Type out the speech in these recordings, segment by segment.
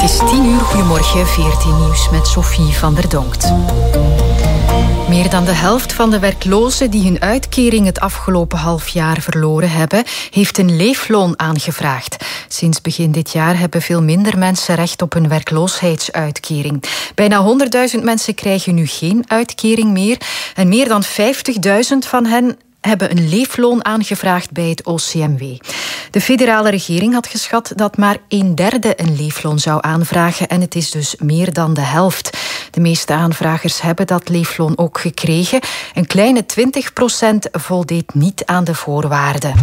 is 10:00. Goedemorgen, 14 Nieuws met Sophie van der Donkt. Meer dan de helft van de werklozen die hun uitkering het afgelopen half jaar verloren hebben, heeft een leefloon aangevraagd. Sinds begin dit jaar hebben veel minder mensen recht op een werkloosheidsuitkering. Bijna 100.000 mensen krijgen nu geen uitkering meer en meer dan 50.000 van hen hebben een leefloon aangevraagd bij het OCMW. De federale regering had geschat dat maar 1/3 een leefloon zou aanvragen en het is dus meer dan de helft. De meeste aanvragers hebben dat leefloon ook gekregen. Een kleine 20% voldeed niet aan de voorwaarden.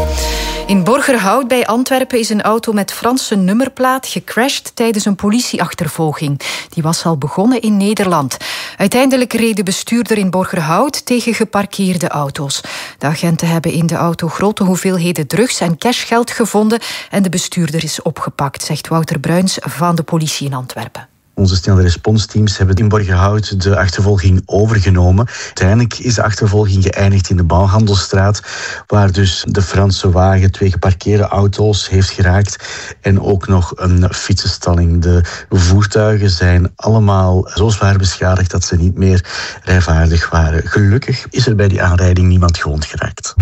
In Borgerhout bij Antwerpen is een auto met Franse nummerplaat gecrashed tijdens een politieachtervolging. Die was al begonnen in Nederland. Uiteindelijk reed de bestuurder in Borgerhout tegen geparkeerde auto's. De agenten hebben in de auto grote hoeveelheden drugs en cashgeld gevonden en de bestuurder is opgepakt, zegt Wouter Bruins van de politie in Antwerpen. Onze snelle responsteams hebben in Borgerhout de achtervolging overgenomen. Uiteindelijk is de achtervolging geëindigd in de Bouwhandelstraat, waar dus de Franse wagen 2 geparkeerde auto's heeft geraakt en ook nog een fietsenstalling. De voertuigen zijn allemaal zo zwaar beschadigd dat ze niet meer rijvaardig waren. Gelukkig is er bij die aanrijding niemand gewond geraakt.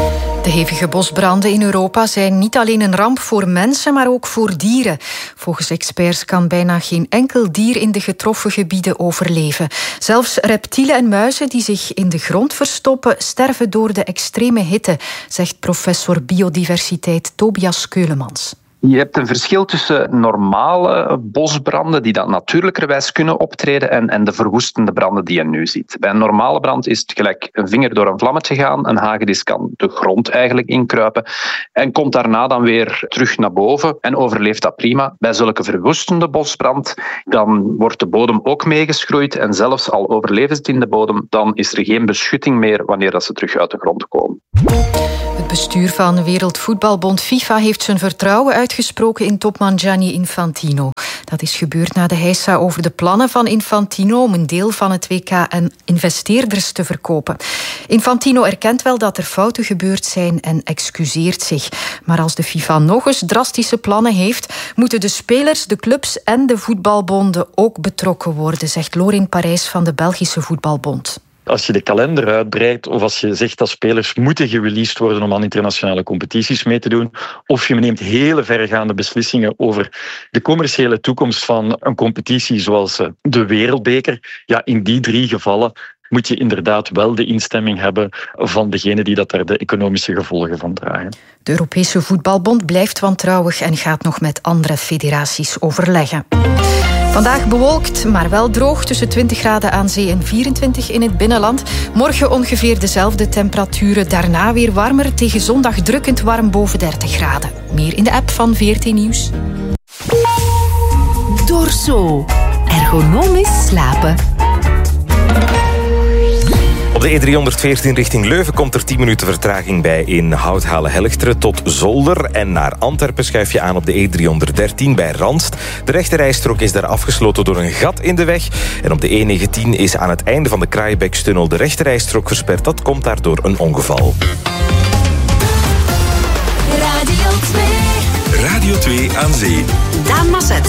De hevige bosbranden in Europa zijn niet alleen een ramp voor mensen, maar ook voor dieren. Volgens experts kan bijna geen enkel dier in de getroffen gebieden overleven. Zelfs reptielen en muizen die zich in de grond verstoppen, sterven door de extreme hitte, zegt professor biodiversiteit Tobias Keulemans. Je hebt een verschil tussen normale bosbranden die dan natuurlijkerwijs kunnen optreden en de verwoestende branden die je nu ziet. Bij een normale brand is het gelijk een vinger door een vlammetje gaan. Een hagedis kan de grond eigenlijk inkruipen en komt daarna dan weer terug naar boven en overleeft dat prima. Bij zulke verwoestende bosbrand dan wordt de bodem ook meegeschroeid en zelfs al overleven ze het in de bodem, dan is er geen beschutting meer wanneer dat ze terug uit de grond komen. Het bestuur van de Wereldvoetbalbond FIFA heeft zijn vertrouwen uitgesproken in topman Gianni Infantino. Dat is gebeurd na de heisa over de plannen van Infantino om een deel van het WK aan investeerders te verkopen. Infantino erkent wel dat er fouten gebeurd zijn en excuseert zich. Maar als de FIFA nog eens drastische plannen heeft, moeten de spelers, de clubs en de voetbalbonden ook betrokken worden, zegt Lorin Parijs van de Belgische Voetbalbond. Als je de kalender uitbreidt of als je zegt dat spelers moeten gereleased worden om aan internationale competities mee te doen, of je neemt hele verregaande beslissingen over de commerciële toekomst van een competitie zoals de Wereldbeker, ja, in die 3 gevallen moet je inderdaad wel de instemming hebben van degene die daar de economische gevolgen van dragen. De Europese Voetbalbond blijft wantrouwig en gaat nog met andere federaties overleggen. Vandaag bewolkt, maar wel droog, tussen 20 graden aan zee en 24 in het binnenland. Morgen ongeveer dezelfde temperaturen, daarna weer warmer, tegen zondag drukkend warm boven 30 graden. Meer in de app van VRT Nieuws. Dorso. Ergonomisch slapen. Op de E314 richting Leuven komt er 10 minuten vertraging bij in Houthalen-Helchteren tot Zolder. En naar Antwerpen schuif je aan op de E313 bij Ranst. De rechterrijstrook is daar afgesloten door een gat in de weg. En op de E19 is aan het einde van de Kraaibeekstunnel de rechterrijstrook versperd. Dat komt daardoor een ongeval. Radio 2. Radio 2 aan zee. Daan Masset.